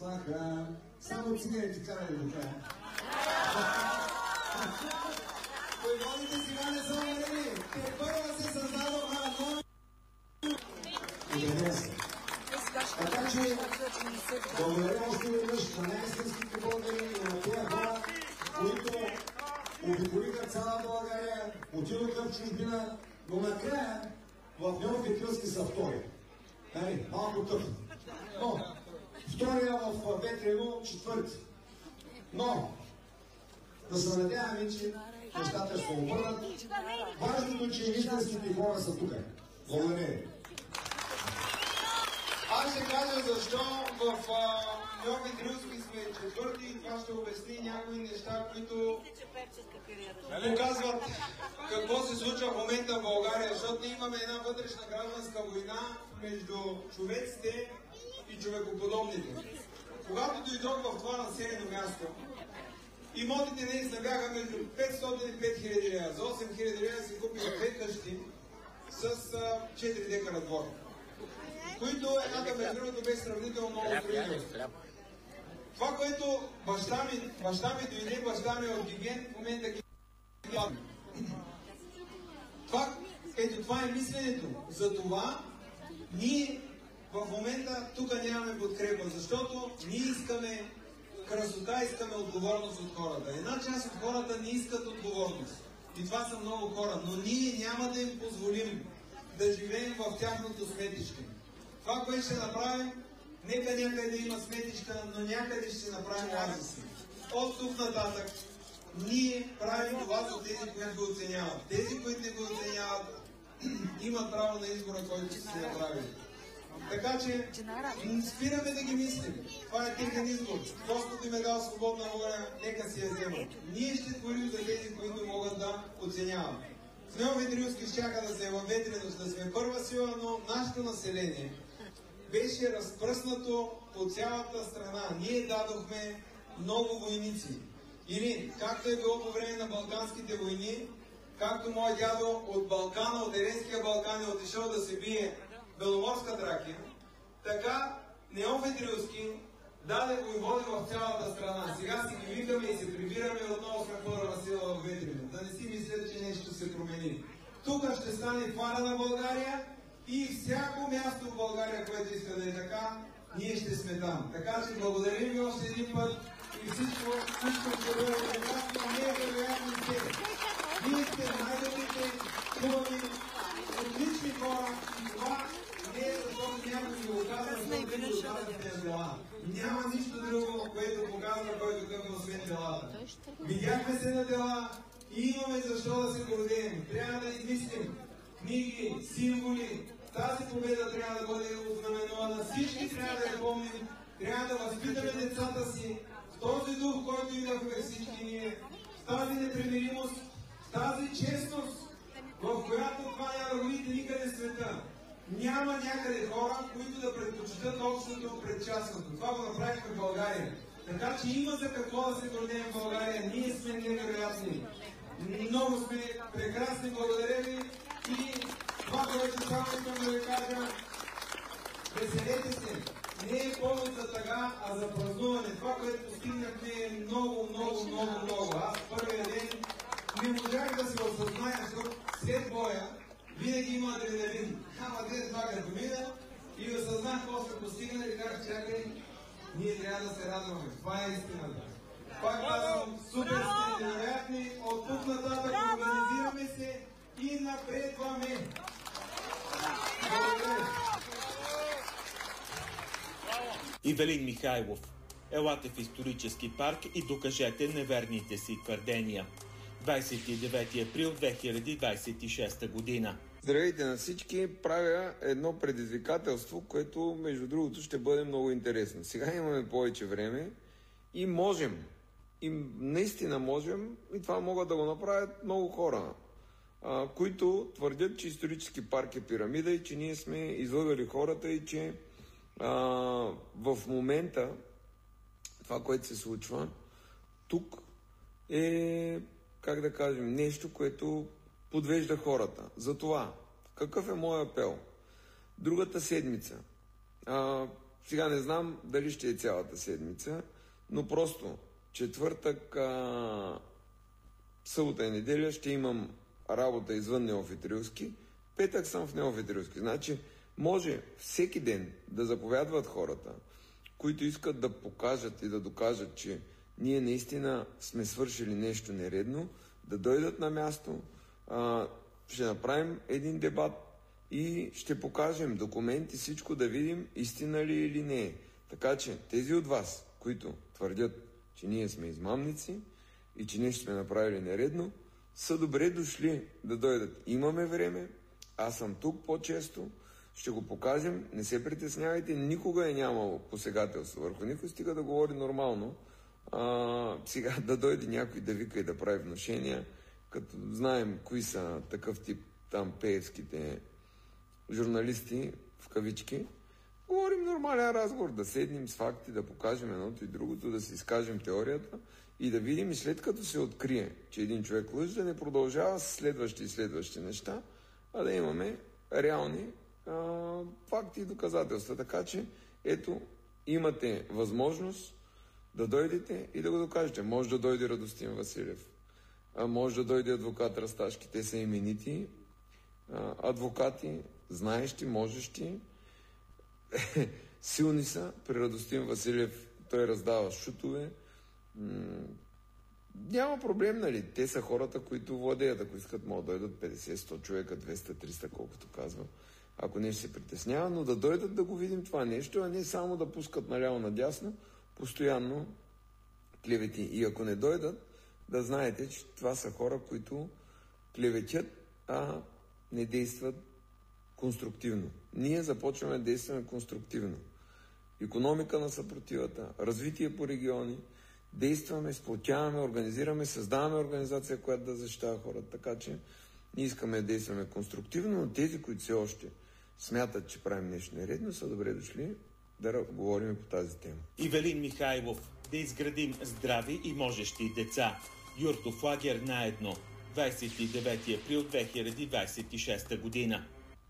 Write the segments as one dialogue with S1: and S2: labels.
S1: сваха. Само циганите карали до края. Войводите сега не са умрели. Те първа се създадоха нови. Убеден се. Така че, благодаря още веднъж на най-истинските българи и на тези хора, които обиколиха цяла България, отидоха в чужбина, но накрая в Неофитилски са втори. Малко тъпно. Но втория в Ветрино, четвърти. Но да се надяваме, че нещата ще обърнат. Важното, че истинските хора са тук. Благодаря.
S2: Аз ще кажа защо в Неофитилски сме четвърти и това ще обясни някои неща, които показват какво се случва в момента в България, защото ние имаме една вътрешна гражданска война между човеците и човекоподобните. Когато дойдох в това населено място, имотите наистина бяха между 500 и 5000 лева. За 8000 лева си купих 2 къщи с 4 декара двор, които едната между другото бе сравнително много строителство. Това, което баща ми дойде, баща ми от Гиген, в момента ги гладно. Това е мисленето. Затова ние в момента тук нямаме подкрепа, защото ние искаме красота, искаме отговорност от хората. Една част от хората не искат отговорност. И това са много хора, но ние няма да им позволим да живеем в тяхното сметище. Това, което ще направим, нека някъде да има сметища, но някъде ще направим оазиси. От тук нататък ние правим това за тези, които го оценяват. Тези, които не го оценяват, имат право на избора, който ще се направи. Така че спираме да ги мислим. Това е техен избор. Господ им е дал свободна воля, нека си я вземат. Ние ще творим за тези, които могат да оценяват. В Неофитилски щяха да се във Ветрино, да сме първа сила, но нашето население беше разпръснато по цялата страна. Ние дадохме много войници. Или, както е било по време на Балканските войни, както мой дядо от Балкана, от Еренския Балкан е отишъл да се бие Беломорска Тракия, така Неофитилски даде войводи в цялата страна. Сега си ги викаме и се прибираме отново сме първа сила в Ветрино. Да не си мислят, че нещо се промени. Тук ще стане фара на България и всяко място в България, което иска да е така, ние ще сме там. Така че благодарим ви още един път и всичко ще бъде прекрасно, не е вероятно те. Вие сте най-добрите, хубави, отлични хора и това не е защото някой ви го казва, защото ви го казвате на дела. Няма нищо друго, което показва кой какъв освен делата. Видяхме се на дела и имаме защо да се гордеем. Трябва да измислим книги, символи. Тази победа трябва да бъде ознаменована. Всички трябва да я помним. Трябва да възпитаме децата си в този дух, който идвахме всички ние. В тази непримиримост, в тази честност, в която това няма да видите никъде в света. Няма някъде хора, които да предпочитат общото пред частното. Това го направихме в България. Така че има за какво да се гордеем в България. Ние сме невероятни. Много сме прекрасни, благодаря ви. И това, което само искам да ви кажа, веселете се. Не е повод за тъга, а за празнуване. Това, което постигнахме е много. Аз първия ден не можах да се осъзная, защото след боя винаги има адреналин. Ама ден-два като мина и осъзнах какво сме постигнали и казах, чакай, ние трябва да се радваме. Това е истината. Пак казвам, супер сте невероятни, от тук нататък организираме се и напредваме. Благодаря.
S3: Ивелин Михайлов. Елате в исторически парк и докажете неверните си твърдения. 29 април 2026 година.
S4: Здравейте на всички! Правя едно предизвикателство, което между другото ще бъде много интересно. Сега имаме повече време и можем. И наистина можем, и това могат да го направят много хора, които твърдят, че исторически парк е пирамида и че ние сме излъгали хората и че в момента това, което се случва тук е, как да кажем, нещо, което подвежда хората. Затова, какъв е моят апел? Другата седмица Сега не знам дали ще е цялата седмица, но просто четвъртък, събота и неделя ще имам работа извън Неофит-Рилски, петък съм в Неофит-Рилски. Значи може всеки ден да заповядват хората, които искат да покажат и да докажат, че ние наистина сме свършили нещо нередно, да дойдат на място, ще направим един дебат и ще покажем документи, всичко да видим истина ли или не е. Така че тези от вас, които твърдят, че ние сме измамници и че нещо сме направили нередно, са добре дошли да дойдат. Имаме време, аз съм тук по-често, ще го покажем, не се притеснявайте, никога е нямало посегателство върху никой, стига да говори нормално. Сега да дойде някой да вика и да прави внушения, като знаем кои са такъв тип там пеевските журналисти, в кавички, говорим нормален разговор, да седнем с факти, да покажем едното и другото, да си изкажем теорията и да видим и след като се открие, че един човек лъже, да не продължава с следващи неща, а да имаме реални факти и доказателства. Така че, ето, имате възможност да дойдете и да го докажете. Може да дойде Радостин Василев, може да дойде адвокат Расташки. Те са именити адвокати, знаещи, можещи, силни са. При Радостин Василев той раздава шутове. Няма проблем, нали? Те са хората, които владеят. Ако искат, могат да дойдат 50-100 човека, 200-300, колкото казва. Ако нещо се притеснява, но да дойдат да го видим това нещо, а не само да пускат наляво-надясно, постоянно клевети. И ако не дойдат, да знаете, че това са хора, които клеветят, а не действат конструктивно. Ние започваме да действаме конструктивно. Икономика на съпротивата, развитие по региони, действаме, сплотяваме, организираме, създаваме организация, която да защитава хората. Така че ние искаме да действаме конструктивно, но тези, които все още смятат, че правим нещо нередно, са добре дошли да говорим по тази тема.
S3: Ивелин Михайлов. Да изградим здрави и можещи деца. Юртов лагер на едно. 29 април 2026 година.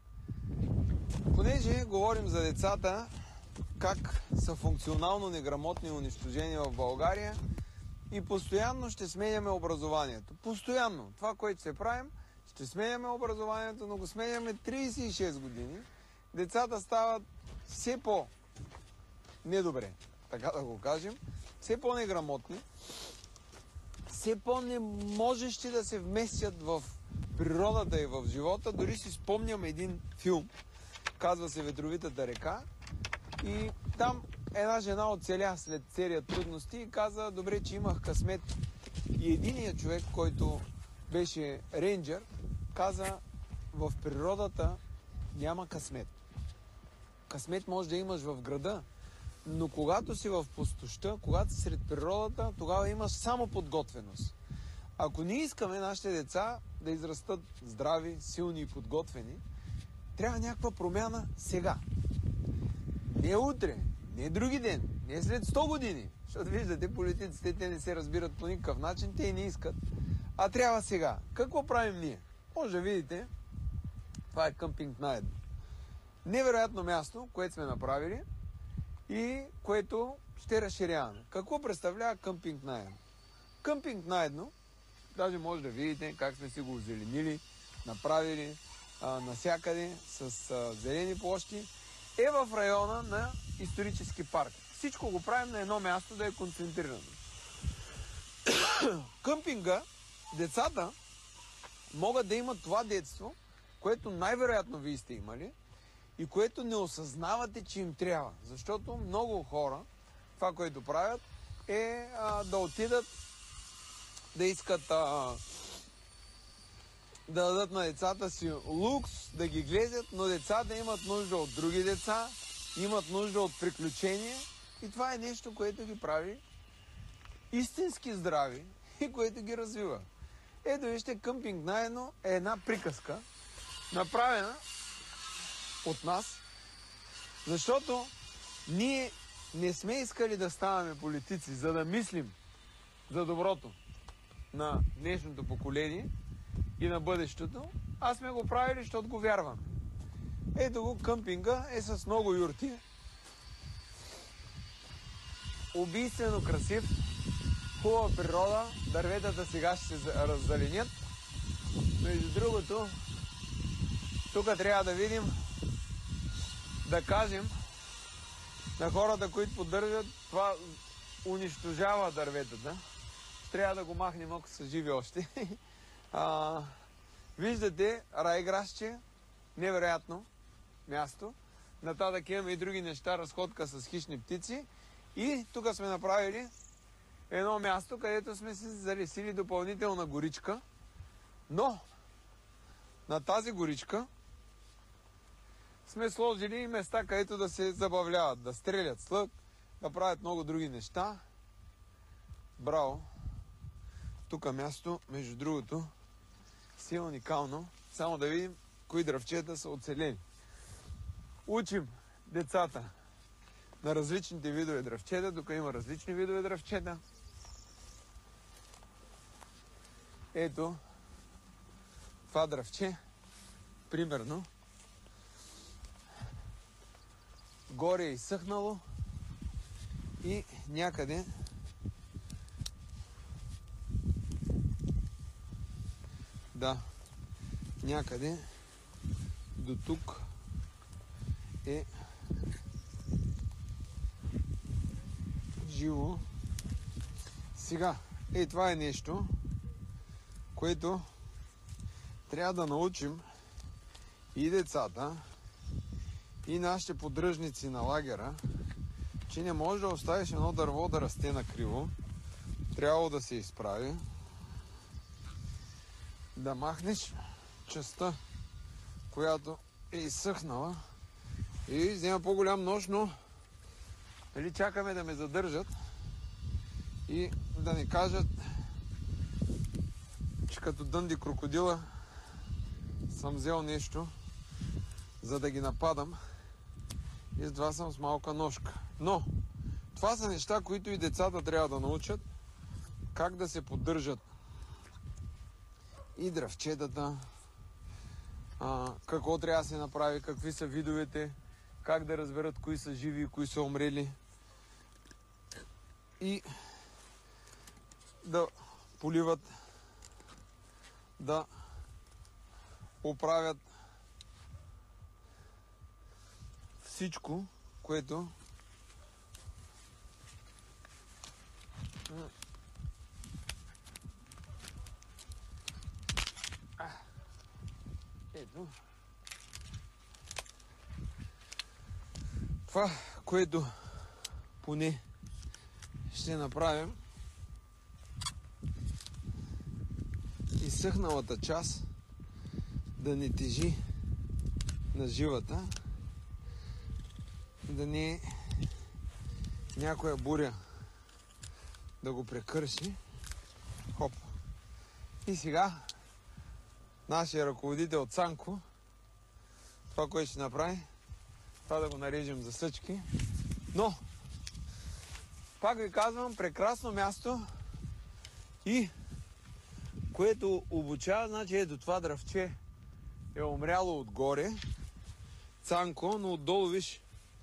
S5: Понеже говорим за децата, как са функционално неграмотни и унищожени в България и постоянно ще сменяме образованието. Постоянно. Това, което се правим, ще сменяме образованието, но го сменяме 36 години. Децата стават все по-недобре, така да го кажем, все по-неграмотни, все по-неможещи да се вместят в природата и в живота. Дори си спомням един филм, казва се "Ветровитата река", и там една жена оцеля след серия трудности и каза: добре, че имах късмет. И единият човек, който беше рейнджер, каза: в природата няма късмет. Късмет може да имаш в града, но когато си в пустоща, когато си сред природата, тогава имаш само подготвеност. Ако ние искаме нашите деца да израстат здрави, силни и подготвени, трябва някаква промяна сега. Не утре, не други ден, не след 100 години. Защото виждате, политиците, те не се разбират по никакъв начин, те и не искат. А трябва сега. Какво правим ние? Може да видите, това е къмпинг на едно. Невероятно място, което сме направили и което ще разширяваме. Какво представлява къмпинг на едно? Къмпинг на едно, даже може да видите как сме си го озеленили, направили насякъде с зелени площи, е в района на исторически парк. Всичко го правим на едно място, да е концентрирано. Къмпинга, децата могат да имат това детство, което най-вероятно вие сте имали и което не осъзнавате, че им трябва. Защото много хора, това, което правят, е да отидат да искат да дадат на децата си лукс, да ги гледат, но децата имат нужда от други деца, имат нужда от приключения и това е нещо, което ги прави истински здрави и което ги развива. Ето вижте, къмпинг на едно е една приказка, направена от нас, защото ние не сме искали да ставаме политици, за да мислим за доброто на днешното поколение и на бъдещето, а сме го правили, защото го вярваме. Ето го, къмпинга е с много юрти. убийствено красив, хубава природа, дърветата сега ще се раззеленят. Между другото, тук трябва да видим, да кажем на хората, които поддържат, това унищожава дърветата. Трябва да го махнем, ако са живи още. Виждате райграсче, невероятно място. Нататък имаме и други неща, разходка с хищни птици. И тук сме направили едно място, където сме се залесили допълнителна горичка. Но на тази горичка сме сложили и места, където да се забавляват, да стрелят с лък, да правят много други неща. Браво! Тук място, между другото, си е уникално. Само да видим кои дръвчета са оцелени. Учим децата на различните видове дръвчета. Тук има различни видове дръвчета. Ето това дръвче, примерно, горе е изсъхнало и някъде някъде до тук е живо. Сега, това е нещо, което трябва да научим и децата, и нашите поддръжници на лагера, че не може да оставиш едно дърво да расте накриво. Трябва да се изправи, да махнеш частта, която е изсъхнала, и взема по-голям нож, но чакаме да ме задържат и да ни кажат, че като Дънди крокодила съм взел нещо, за да ги нападам, и затова съм с малка ножка. Но това са неща, които и децата трябва да научат, как да се поддържат и дръвчетата, какво трябва да се направи, какви са видовете, как да разберат кои са живи и кои са умрели, и да поливат, да оправят всичко, което ето това, което поне ще направим, изсъхналата част да не тежи на живата, да не е някоя буря да го прекърши. Хоп! И сега нашия ръководител Цанко, това, което ще направи, това да го нарежем за съчки. Но, пак ви казвам, прекрасно място, и което обучава, значи ето това дръвче е умряло отгоре, Цанко, но отдолу виж,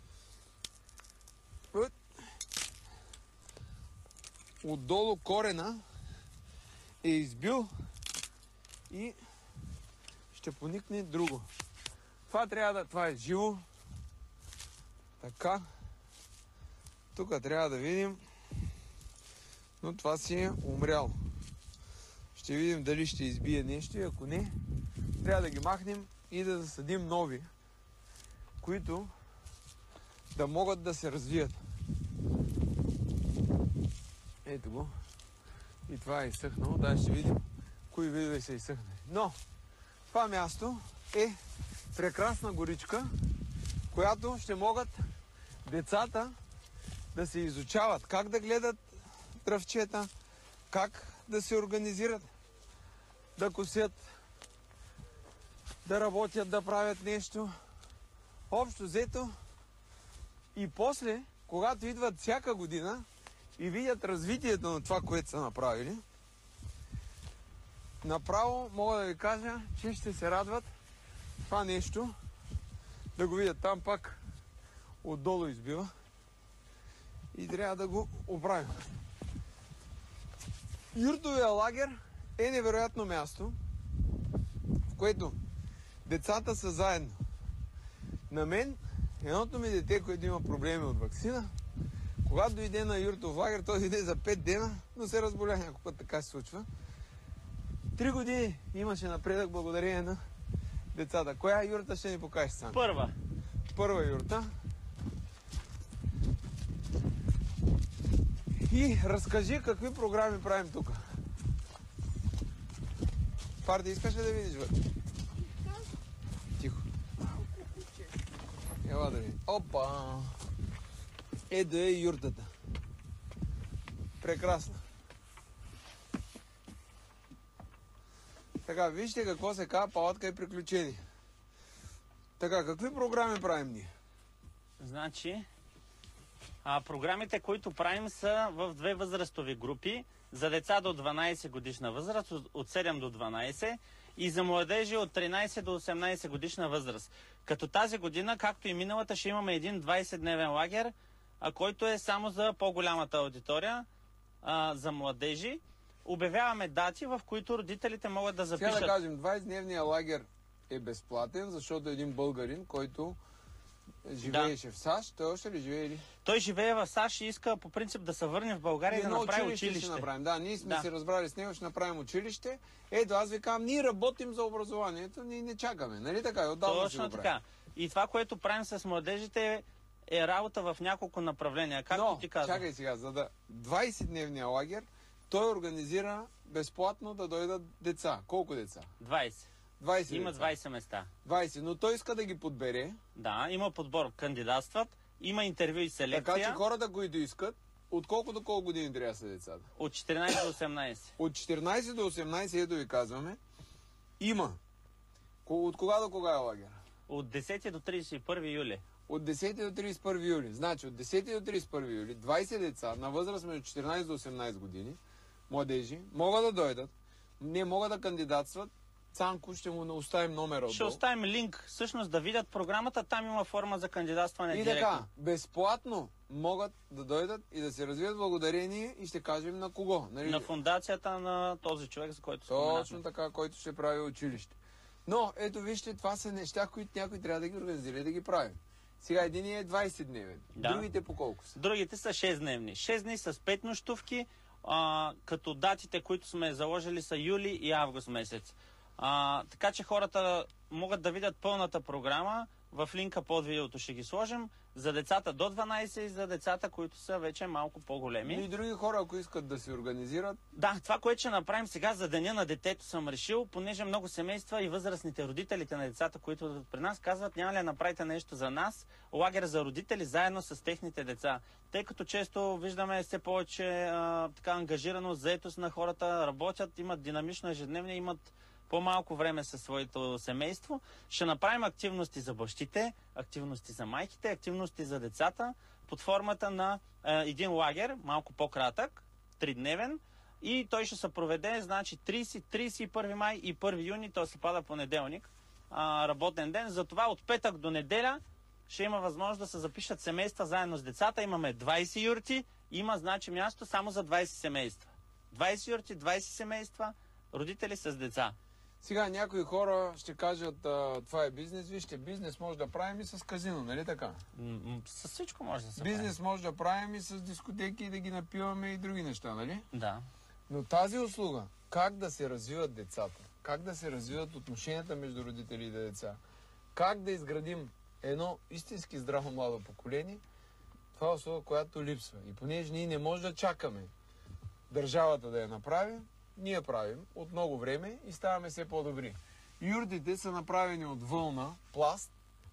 S5: отдолу корена е избил и ще поникне друго. Това е живо. Така. Тук трябва да видим, но това си е умрял. Ще видим дали ще избие нещо, и ако не, трябва да ги махнем и да засадим нови, които да могат да се развият. Ето го. И това е изсъхнало. Да, ще видим кои видове са изсъхнали. Но това място е прекрасна горичка, която ще могат децата да се изучават как да гледат дръвчета, как да се организират, да косят, да работят, да правят нещо. Общо взето, и после, когато идват всяка година и видят развитието на това, което са направили, направо мога да ви кажа, че ще се радват това нещо, да го видят там пак отдолу избива. и трябва да го оправим. Юртовия лагер е невероятно място, в което децата са заедно. На мен, едното ми дете, което има проблеми от ваксина, когато дойде на юртов лагер, той дойде за 5 дена, но се разболя някой път, така се случва. 3 години имаше напредък благодарение на децата. Коя юрта ще ни покажеш сам? Първа юрта. И разкажи какви програми правим тук. Парди, искаш ли да видиш вътре? Тихо. Ела да видим. Опа! Ето е юртата. Прекрасна. Така, вижте какво се казва палатка и приключения. Така, какви програми правим ние?
S6: Значи, програмите, които правим, са в 2 възрастови групи. За деца до 12 годишна възраст, от 7 до 12, и за младежи от 13 до 18 годишна възраст. Като тази година, както и миналата, ще имаме един 20-дневен лагер, който е само за по-голямата аудитория, за младежи. Обявяваме дати, в които родителите могат да запишат.
S5: Сега да кажем, 20-дневния лагер е безплатен, защото един българин, който живееше в САЩ, той още ли живее ли?
S6: Той живее в САЩ и иска по принцип да се върне в България и да направи училище.
S5: Ще направим. Да, ние сме се разбрали с него, ще направим училище. Ето, аз ви казвам, ние работим за образованието, ние не чакаме. Нали така? Отдавна
S6: точно така. И това, което правим с младежите, е работа в няколко направления. Както ти казвам.
S5: Чакай сега, за да 20-дневния лагер, той организира безплатно да дойдат деца. Колко деца?
S6: 20.
S5: 20
S6: има
S5: деца.
S6: 20 места.
S5: 20, но той иска да ги подбере.
S6: Да, има подбор, кандидатстват, има интервю и селекция.
S5: Така че хората, които искат, от колко до колко години трябва да са децата?
S6: От 14 до 18.
S5: От 14 до 18, ето ви казваме, има. От кога до кога е лагер?
S6: От 10 до 31 юли.
S5: От 10 до 31 юли. Значи от 10 до 31 юли 20 деца на възраст между 14 до 18 години, младежи, могат да дойдат, не могат да кандидатстват. Цанко ще му оставим номера отдолу.
S6: Ще оставим линк, всъщност да видят програмата, там има форма за кандидатстване
S5: и
S6: директно.
S5: така, безплатно могат да дойдат и да се развият благодарение и ще кажем на кого. Нали?
S6: На фундацията на този човек, за който споменахме.
S5: Точно така, който ще прави училище. Но, ето вижте, това са неща, които някой трябва да ги организира и да ги прави. Сега един е 20-дневен. Да. Другите по колко са?
S6: Другите са 6-дневни. 6 дни с 5 нощувки, като датите, които сме заложили, са юли и август месец. Така че хората могат да видят пълната програма. В линка под видеото ще ги сложим. За децата до 12 и за децата, които са вече малко по-големи.
S5: И други хора, ако искат да се организират.
S6: Да, това, което ще направим сега за Деня на детето, съм решил, понеже много семейства и възрастните родителите на децата, които при нас казват, няма ли да направите нещо за нас, лагер за родители заедно с техните деца. Тъй като често виждаме все повече така ангажираност, заетост на хората, работят, имат динамично ежедневие, имат по-малко време със своето семейство. Ще направим активности за бащите, активности за майките, активности за децата под формата на един лагер, малко по-кратък, 3-дневен, и той ще се проведе, значи 31 май и 1 юни, той се пада понеделник, работен ден. Затова от петък до неделя ще има възможност да се запишат семейства заедно с децата. Имаме 20 юрти, има значи място само за 20 семейства. 20 юрти, 20 семейства, родители с деца.
S5: Сега някои хора ще кажат, това е бизнес. Вижте, бизнес може да правим и с казино, нали така?
S6: С всичко може да се
S5: бизнес може да правим и с дискотеки, и да ги напиваме и други неща, нали?
S6: Да.
S5: Но тази услуга, как да се развиват децата, как да се развиват отношенията между родители и деца, как да изградим едно истински здраво младо поколение, това е услуга, която липсва. И понеже ние не можем да чакаме държавата да я направи, ние правим от много време и ставаме все по-добри. Юртите са направени от вълна, пласт.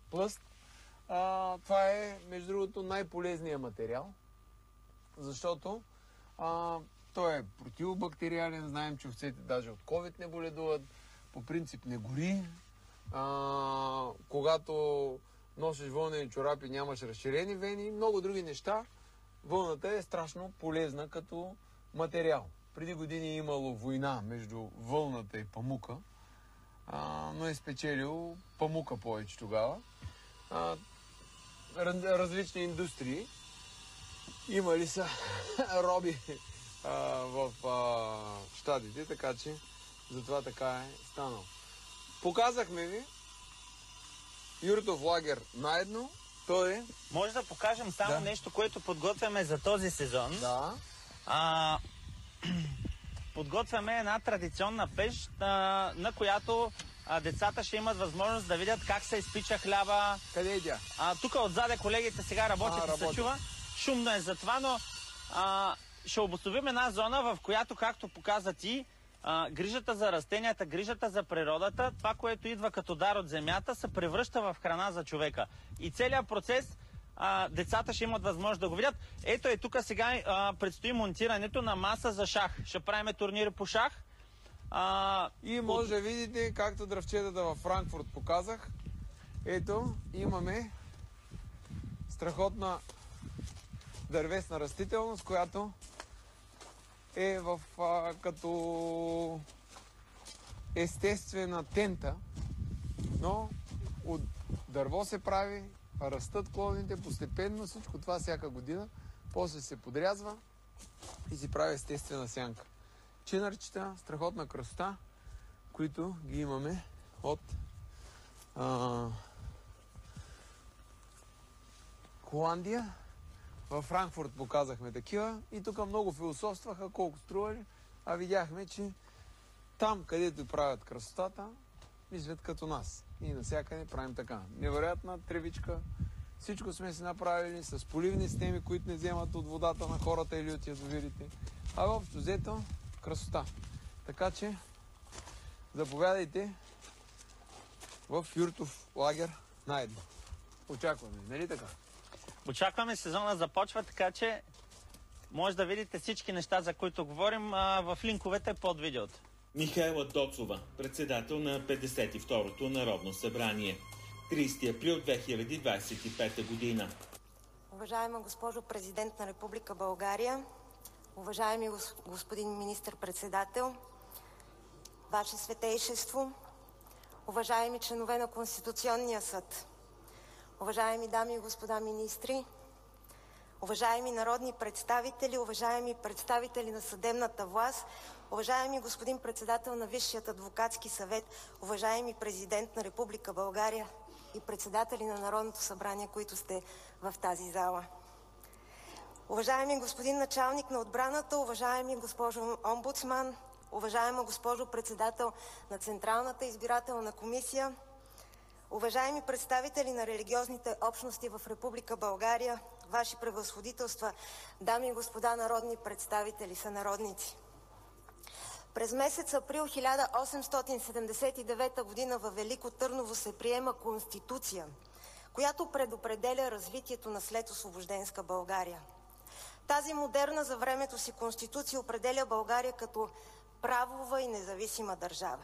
S5: Това е, между другото, най-полезният материал, защото той е противобактериален. Знаем, че овцете даже от COVID не боледуват. По принцип не гори. Когато носиш вълнени чорапи, нямаш разширени вени и много други неща. Вълната е страшно полезна като материал. Преди години е имало война между вълната и памука, но е спечелил памука повече тогава. Различни индустрии. Имали са роби в щатите, така че затова така е станало. Показахме ви юртов лагер наедно. Той е...
S6: Може да покажем само нещо, което подготвяме за този сезон.
S5: Да.
S6: Подготвяме една традиционна пещ, на която децата ще имат възможност да видят как се изпича хляба.
S5: Къде е тя?
S6: Тук отзаде колегите сега работят и се чува. Шумно е за това, но ще обособим една зона, в която, както показа ти, грижата за растенията, грижата за природата, това, което идва като дар от земята, се превръща в храна за човека. И целият процес децата ще имат възможност да го видят. Ето е тук сега предстои монтирането на маса за шах. Ще правим турнири по шах.
S5: И може да видите, както дръвчетата във Франкфурт показах. Ето, имаме страхотна дървесна растителност, която е в като естествена тента, но от дърво се прави, растат клоните постепенно, всичко това всяка година, после се подрязва и се прави естествена сянка. Чинърчета, страхотна красота, които ги имаме от Холандия. Във Франкфурт показахме такива и тук много философстваха колко стрували, а видяхме, че там, където правят красотата, мислят като нас. И навсякъде правим така. Невероятна тревичка. Всичко сме си направили с поливни системи, които не вземат от водата на хората или от язовирите. А общо взето красота. Така че заповядайте в юртов лагер наедно. Очакваме, нали така?
S6: Очакваме, сезона започва, така че може да видите всички неща, за които говорим в линковете под видеото.
S3: Михайла Доцова, председател на 52-то Народно събрание. 30 април 2025 година.
S7: Уважаема госпожо Президент на Република България, уважаеми господин министър-председател, Ваше Светейшество, уважаеми членове на Конституционния съд, уважаеми дами и господа министри, уважаеми народни представители, уважаеми представители на съдебната власт, уважаеми господин председател на Висшият адвокатски съвет, уважаеми президент на Република България и председатели на Народното събрание, които сте в тази зала. Уважаеми господин началник на отбраната, уважаеми госпожо омбудсман, уважаема госпожо председател на Централната избирателна комисия, уважаеми представители на религиозните общности в Република България, Ваши превъзходителства, дами и господа народни представители, сънародници. През месец април 1879 г. във Велико Търново се приема Конституция, която предопределя развитието на следосвобожденска България. Тази модерна за времето си Конституция определя България като правова и независима държава.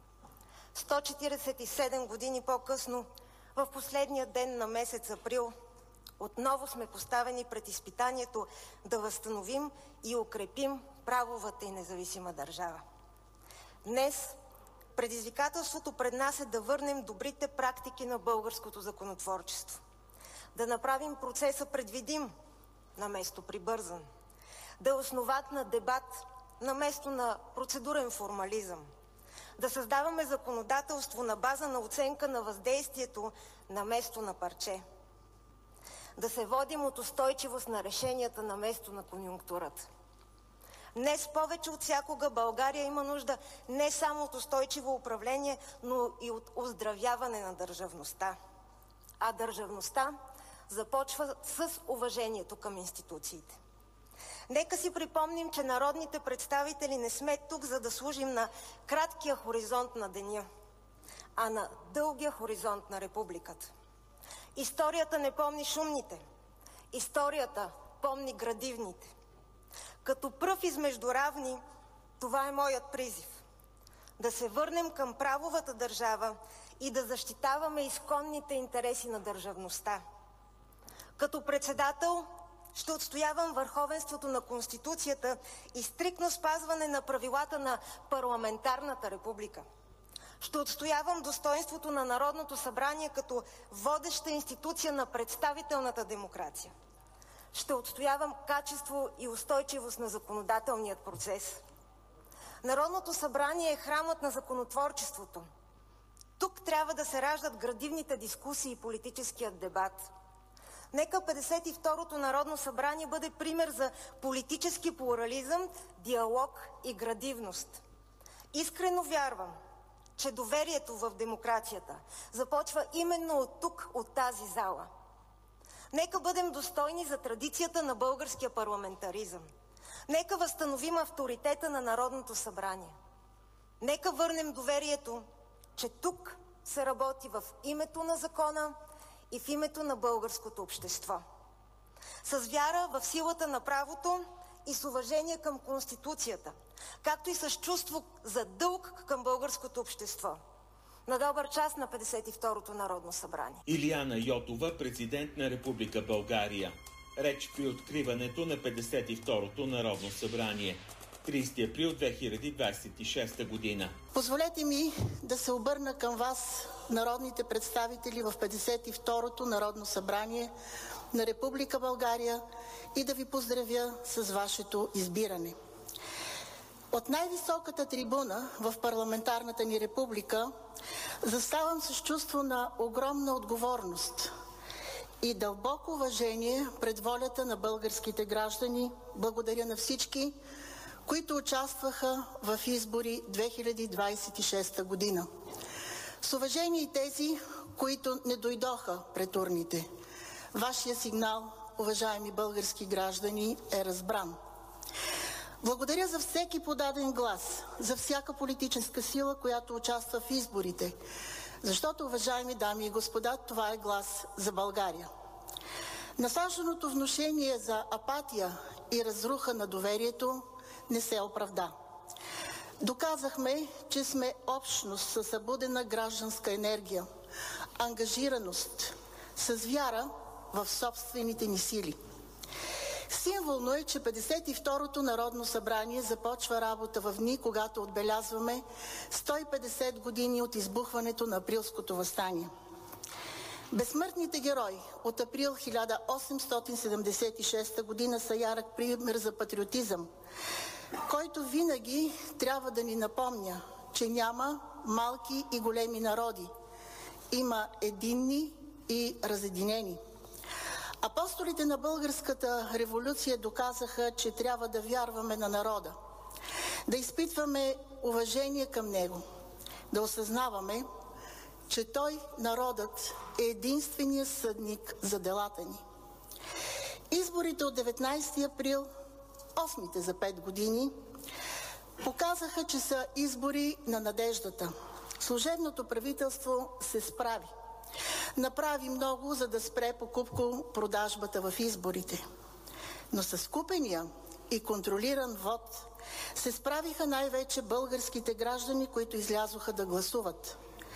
S7: 147 години по-късно, в последния ден на месец април, отново сме поставени пред изпитанието да възстановим и укрепим правовата и независима държава. Днес предизвикателството пред нас е да върнем добрите практики на българското законотворчество, да направим процеса предвидим наместо прибързан, да е основат на дебат наместо на процедурен формализъм, да създаваме законодателство на база на оценка на въздействието наместо на парче, да се водим от устойчивост на решенията наместо на конюнктурата. Днес повече от всякога България има нужда не само от устойчиво управление, но и от оздравяване на държавността. А държавността започва с уважението към институциите. Нека си припомним, че народните представители не сме тук, за да служим на краткия хоризонт на деня, а на дългия хоризонт на републиката. Историята не помни шумните, историята помни градивните. Като пръв измежду равни, това е моят призив. Да се върнем към правовата държава и да защитаваме изконните интереси на държавността. Като председател ще отстоявам върховенството на Конституцията и стриктно спазване на правилата на парламентарната република. Ще отстоявам достоинството на Народното събрание като водеща институция на представителната демокрация. ще отстоявам качество и устойчивост на законодателният процес. Народното събрание е храмът на законотворчеството. Тук трябва да се раждат градивните дискусии и политическият дебат. Нека 52-то Народно събрание бъде пример за политически плурализъм, диалог и градивност. Искрено вярвам, че доверието в демокрацията започва именно от тук, от тази зала. Нека бъдем достойни за традицията на българския парламентаризъм. Нека възстановим авторитета на Народното събрание. Нека върнем доверието, че тук се работи в името на закона и в името на българското общество. С вяра в силата на правото и с уважение към Конституцията, както и с чувство за дълг към българското общество. На добър час на 52-то Народно събрание.
S3: Илияна Йотова, президент на Република България. Реч при откриването на 52-то Народно събрание. 30 април 2026 година.
S8: Позволете ми да се обърна към вас, народните представители в 52-то Народно събрание на Република България, и да ви поздравя с вашето избиране. От най-високата трибуна в парламентарната ни република заставам с чувство на огромна отговорност и дълбоко уважение пред волята на българските граждани. Благодаря на всички, които участваха в избори 2026 година. С уважение и тези, които не дойдоха пред урните. Вашия сигнал, уважаеми български граждани, е разбран. Благодаря за всеки подаден глас, за всяка политическа сила, която участва в изборите. Защото, уважаеми дами и господа, това е глас за България. Насажданото внушение за апатия и разруха на доверието не се оправда. Доказахме, че сме общност със събудена гражданска енергия, ангажираност, с вяра в собствените ни сили. Символно е, че 52-то Народно събрание започва работа в дни, когато отбелязваме 150 години от избухването на Априлското въстание. Безсмъртните герои от април 1876 година са ярък пример за патриотизъм, който винаги трябва да ни напомня, че няма малки и големи народи. Има единни и разединени. Апостолите на българската революция доказаха, че трябва да вярваме на народа, да изпитваме уважение към него, да осъзнаваме, че той, народът, е единственият съдник за делата ни. Изборите от 19 април, 8-те за 5 години, показаха, че са избори на надеждата. Служебното правителство се справи. Направи много, за да спре покупко-продажбата в изборите. Но с купения и контролиран вод се справиха най-вече българските граждани, които излязоха да гласуват.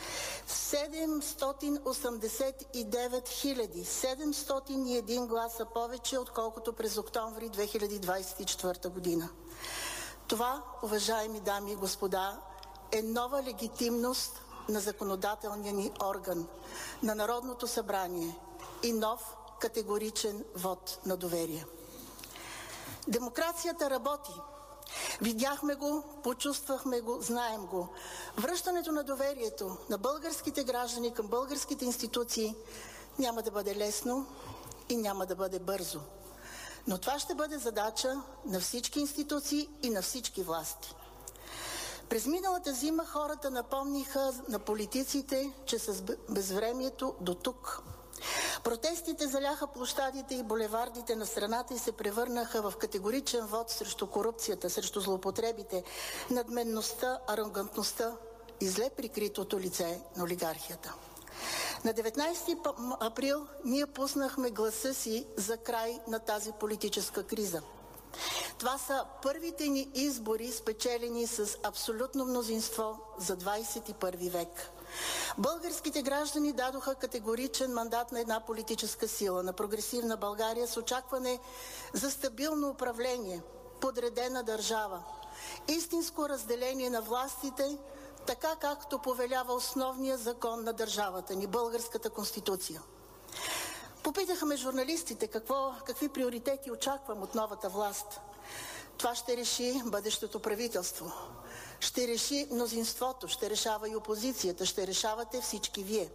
S8: 789 701 гласа повече, отколкото през октомври 2024 година. Това, уважаеми дами и господа, е нова легитимност на законодателния ни орган, на Народното събрание и нов категоричен вот на доверие. Демокрацията работи. Видяхме го, почувствахме го, знаем го. Връщането на доверието на българските граждани към българските институции няма да бъде лесно и няма да бъде бързо. Но това ще бъде задача на всички институции и на всички власти. През миналата зима хората напомниха на политиците, че с безвремието до тук. Протестите заляха площадите и булевардите на страната и се превърнаха в категоричен вод срещу корупцията, срещу злоупотребите, надменността, арогантността и зле прикритото лице на олигархията. На 19 април ние пуснахме гласа си за край на тази политическа криза. Това са първите ни избори, спечелени с абсолютно мнозинство за 21 век. Българските граждани дадоха категоричен мандат на една политическа сила, на прогресивна България, с очакване за стабилно управление, подредена държава, истинско разделение на властите, така както повелява основния закон на държавата ни, българската конституция. Попитаха ме журналистите какви приоритети очаквам от новата власт. Това ще реши бъдещото правителство. Ще реши мнозинството, ще решава и опозицията, ще решавате всички вие.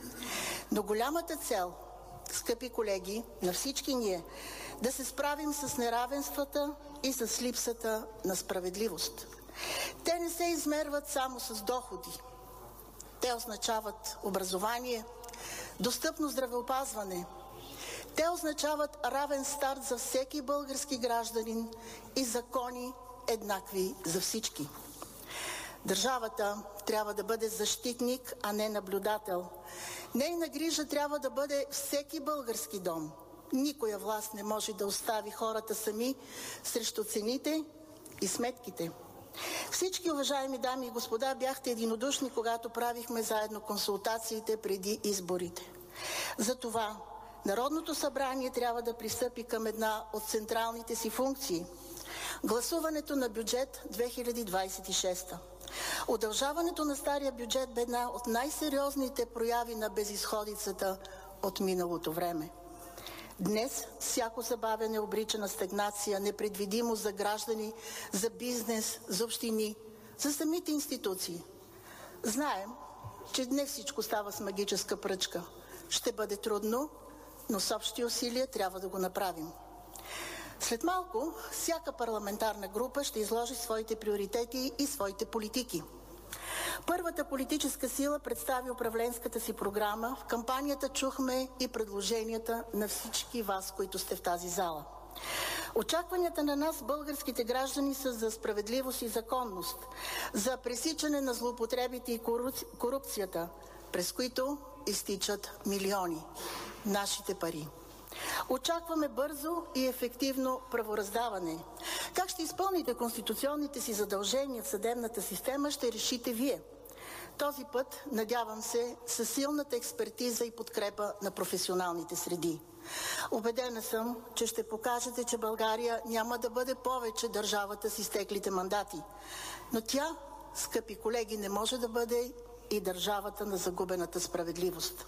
S8: Но голямата цел, скъпи колеги, на всички ние, да се справим с неравенствата и с липсата на справедливост. Те не се измерват само с доходи. Те означават образование, достъпно здравеопазване. Те означават равен старт за всеки български гражданин и закони еднакви за всички. Държавата трябва да бъде защитник, а не наблюдател. Нейна грижа трябва да бъде всеки български дом. Никоя власт не може да остави хората сами срещу цените и сметките. Всички, уважаеми дами и господа, бяхте единодушни, когато правихме заедно консултациите преди изборите. Затова Народното събрание трябва да пристъпи към една от централните си функции – гласуването на бюджет 2026. Удължаването на стария бюджет бе една от най-сериозните прояви на безизходицата от миналото време. Днес всяко забавяне обрича на стагнация, непредвидимо за граждани, за бизнес, за общини, за самите институции. Знаем, че днес всичко става с магическа пръчка. Ще бъде трудно, но с общи усилия трябва да го направим. След малко всяка парламентарна група ще изложи своите приоритети и своите политики. Първата политическа сила представи управленската си програма. В кампанията чухме и предложенията на всички вас, които сте в тази зала. Очакванията на нас, българските граждани, са за справедливост и законност, за пресичане на злоупотребите и корупцията, през които изтичат милиони, нашите пари. Очакваме бързо и ефективно правораздаване. Как ще изпълните конституционните си задължения в съдебната система, ще решите вие. Този път, надявам се, със силната експертиза и подкрепа на професионалните среди. Убедена съм, че ще покажете, че България няма да бъде повече държавата с изтеклите мандати. Но тя, скъпи колеги, не може да бъде и държавата на загубената справедливост.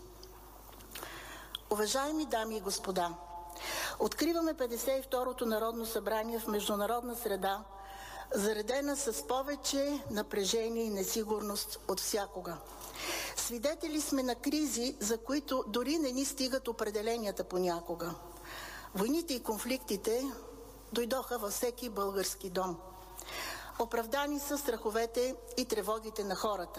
S8: Уважаеми дами и господа, откриваме 52-то Народно събрание в международна среда, заредена с повече напрежение и несигурност от всякога. Свидетели сме на кризи, за които дори не ни стигат определенията понякога. Войните и конфликтите дойдоха във всеки български дом. Оправдани са страховете и тревогите на хората.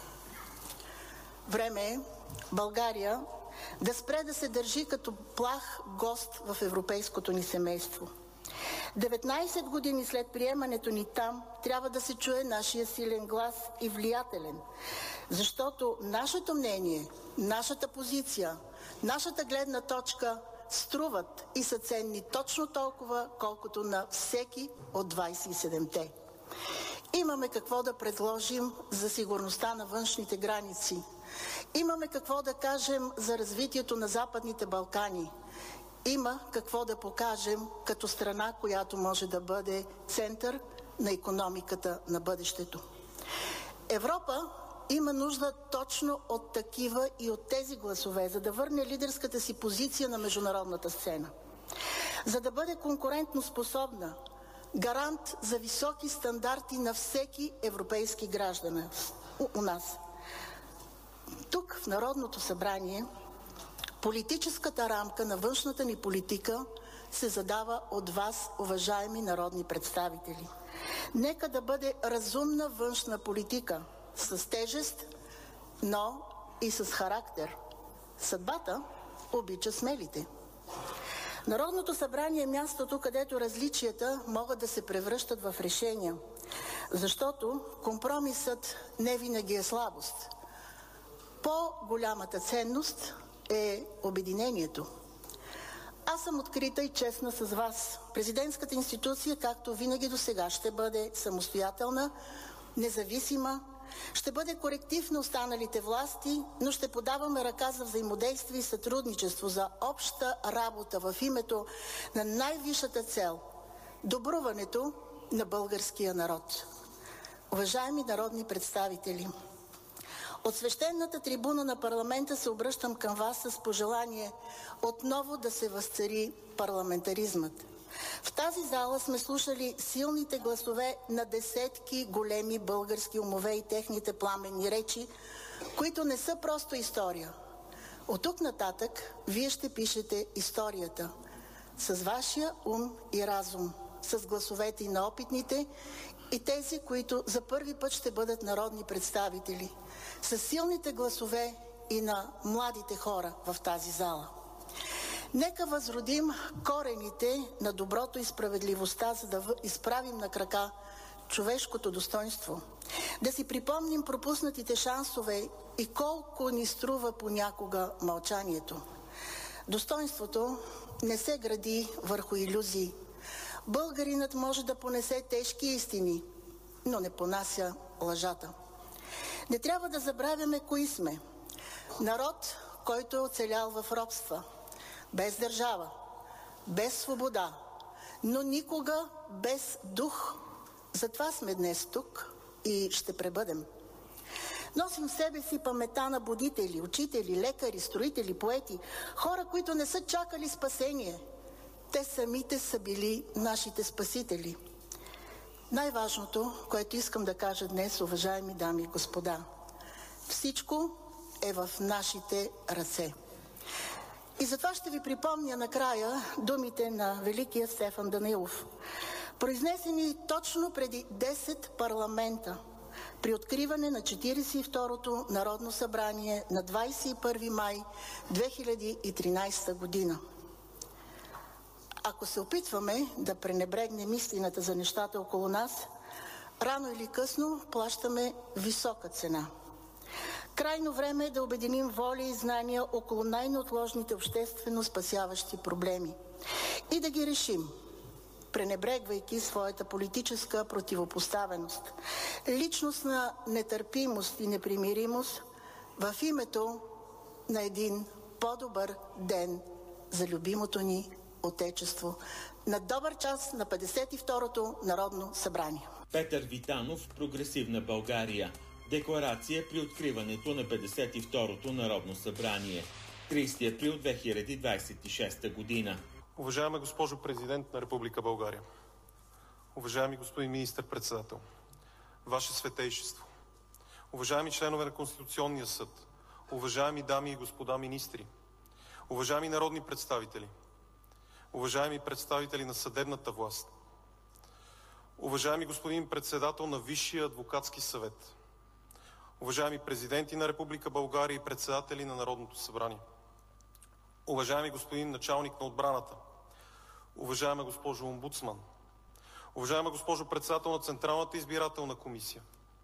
S8: Време е България да спре да се държи като плах гост в европейското ни семейство. 19 години след приемането ни там трябва да се чуе нашия силен глас и влиятелен, защото нашето мнение, нашата позиция, нашата гледна точка струват и са ценни точно толкова, колкото на всеки от 27-те. Имаме какво да предложим за сигурността на външните граници. Имаме какво да кажем за развитието на Западните Балкани. Има какво да покажем като страна, която може да бъде център на икономиката на бъдещето. Европа има нужда точно от такива и от тези гласове, за да върне лидерската си позиция на международната сцена. За да бъде конкурентно способна, гарант за високи стандарти на всеки европейски гражданин у нас. Тук в Народното събрание политическата рамка на външната ни политика се задава от вас, уважаеми народни представители. Нека да бъде разумна външна политика, с тежест, но и с характер. Съдбата обича смелите. Народното събрание е мястото, където различията могат да се превръщат в решения, защото компромисът не винаги е слабост. По-голямата ценност е обединението. Аз съм открита и честна с вас. Президентската институция, както винаги досега, ще бъде самостоятелна, независима, ще бъде коректив на останалите власти, но ще подаваме ръка за взаимодействие и сътрудничество, за обща работа в името на най-висшата цел – добруването на българския народ. Уважаеми народни представители, От свещената трибуна на парламента се обръщам към вас с пожелание отново да се възцари парламентаризмът. В тази зала сме слушали силните гласове на десетки големи български умове и техните пламенни речи, които не са просто история. От тук нататък вие ще пишете историята с вашия ум и разум, с гласовете и на опитните и тези, които за първи път ще бъдат народни представители, с силните гласове и на младите хора в тази зала. Нека възродим корените на доброто и справедливостта, за да изправим на крака човешкото достоинство. Да си припомним пропуснатите шансове и колко ни струва понякога мълчанието. Достоинството не се гради върху илюзии. Българинът може да понесе тежки истини, но не понася лъжата. Не трябва да забравяме кои сме. Народ, който е оцелял в робства, без държава, без свобода, но никога без дух. Затова сме днес тук и ще пребъдем. Носим в себе си паметта на будители, учители, лекари, строители, поети, хора, които не са чакали спасение. Те самите са били нашите спасители. Най-важното, което искам да кажа днес, уважаеми дами и господа, всичко е в нашите ръце. И затова ще ви припомня накрая думите на великия Стефан Данаилов, произнесени точно преди 10 парламента при откриване на 42-то Народно събрание на 21 май 2013 година. Ако се опитваме да пренебрегнем истината за нещата около нас, рано или късно плащаме висока цена. Крайно време е да обединим воля и знания около най-неотложните обществено спасяващи проблеми и да ги решим, пренебрегвайки своята политическа противопоставеност, личностна нетърпимост и непримиримост в името на един по-добър ден за любимото ни Отечество. На добър час на 52-то Народно събрание.
S3: Петър Витанов, Прогресивна България. Декларация при откриването на 52-то Народно събрание. 30 април 2026 година.
S9: Уважаема госпожо Президент на Република България, уважаеми господин Министър-председател, Ваше Светейшество, уважаеми членове на Конституционния съд, уважаеми дами и господа министри, уважаеми народни представители, уважаеми представители на съдебната власт, уважаеми господин председател на Висшия адвокатски съвет, уважаеми президенти на Република България и председатели на Народното събрание, уважаеми господин началник на отбраната, уважаема госпожо омбудсман, уважаема госпожо председател на Централната избирателна комисия,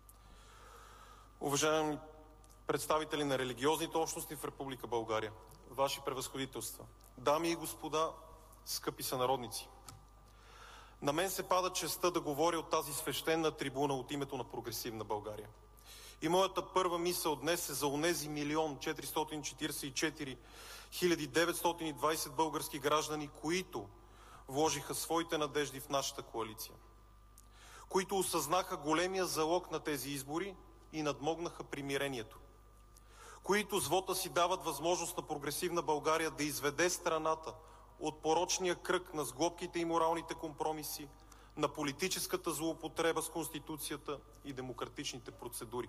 S9: уважаеми представители на религиозните общности в Република България, Ваши превъзходителства, дами и господа, скъпи сънародници, на мен се пада честта да говоря от тази свещена трибуна от името на Прогресивна България. И моята първа мисъл днес е за онези 1 444 920 български граждани, които вложиха своите надежди в нашата коалиция, които осъзнаха големия залог на тези избори и надмогнаха примирението, които с вота си дават възможност на Прогресивна България да изведе страната от порочния кръг на сглобките и моралните компромиси, на политическата злоупотреба с Конституцията и демократичните процедури.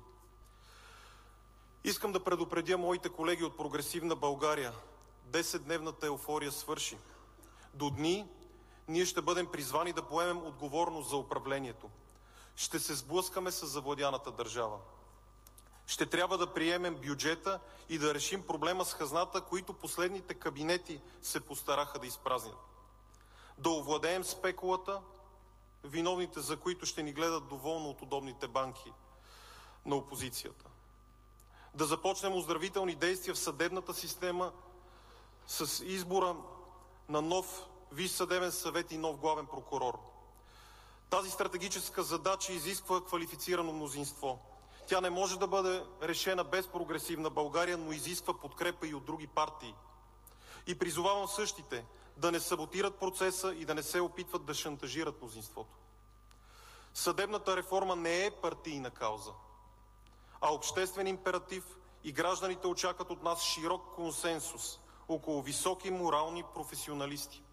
S9: Искам да предупредя моите колеги от Прогресивна България. 10-дневната еуфория свърши. До дни ние ще бъдем призвани да поемем отговорност за управлението. Ще се сблъскаме с завладяната държава. Ще трябва да приемем бюджета и да решим проблема с хазната, които последните кабинети се постараха да изпразнят. Да овладеем спекулата, виновните за които ще ни гледат доволно от удобните банки на опозицията. Да започнем оздравителни действия в съдебната система с избора на нов Висш съдебен съвет и нов главен прокурор. Тази стратегическа задача изисква квалифицирано мнозинство. Тя не може да бъде решена без Прогресивна България, но изисква подкрепа и от други партии. И призовавам същите да не саботират процеса и да не се опитват да шантажират мнозинството. Съдебната реформа не е партийна кауза, а обществен императив и гражданите очакват от нас широк консенсус около високи морални професионалисти.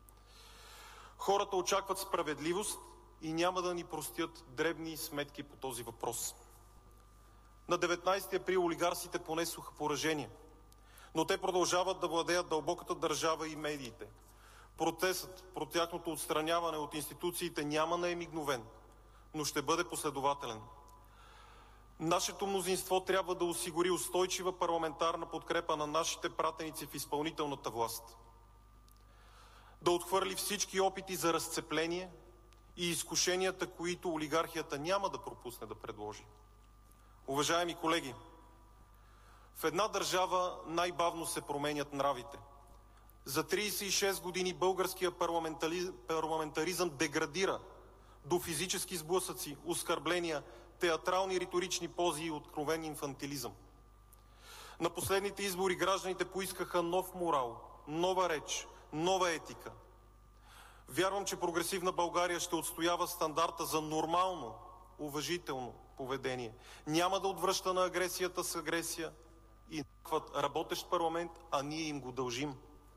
S9: Хората очакват справедливост и няма да ни простят дребни сметки по този въпрос. На 19 април олигарсите понесоха поражение, но те продължават да владеят дълбоката държава и медиите. Процесът по тяхното отстраняване от институциите няма да е мигновен, но ще бъде последователен. Нашето мнозинство трябва да осигури устойчива парламентарна подкрепа на нашите пратеници в изпълнителната власт. Да отхвърли всички опити за разцепление и изкушенията, които олигархията няма да пропусне да предложи. Уважаеми колеги, в една държава най-бавно се променят нравите. За 36 години българският парламентаризъм деградира до физически сблъсъци, оскърбления, театрални риторични пози и откровен инфантилизъм. На последните избори гражданите поискаха нов морал, нова реч, нова етика. Вярвам, че прогресивна България ще отстоява стандарта за нормално, уважително поведение. Няма да отвръща на агресията с агресия и работещ парламент, а ние им го дължим.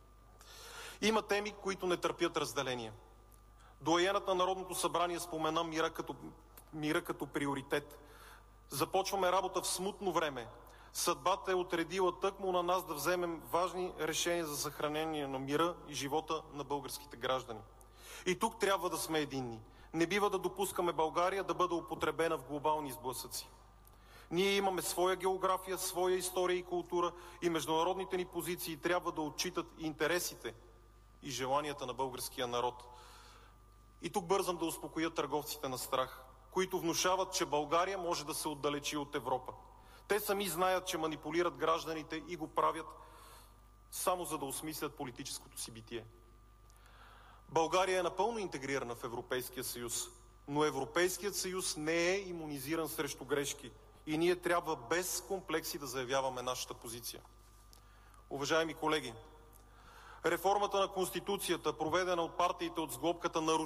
S9: Има теми, които не търпят разделение. Доайенът на Народното събрание спомена мира като приоритет. Започваме работа в смутно време. Съдбата е отредила тъкмо на нас да вземем важни решения за съхранение на мира и живота на българските граждани. И тук трябва да сме единни. Не бива да допускаме България да бъде употребена в глобални сблъсъци. Ние имаме своя география, своя история и култура и международните ни позиции трябва да отчитат интересите и желанията на българския народ. И тук бързам да успокоя търговците на страх, които внушават, че България може да се отдалечи от Европа. Те сами знаят, че манипулират гражданите и го правят само за да осмислят политическото си битие. България е напълно интегрирана в Европейския съюз, но Европейският съюз не е имунизиран срещу грешки и ние трябва без комплекси да заявяваме нашата позиция. Уважаеми колеги, реформата на Конституцията, проведена от партиите от сглобката, наруши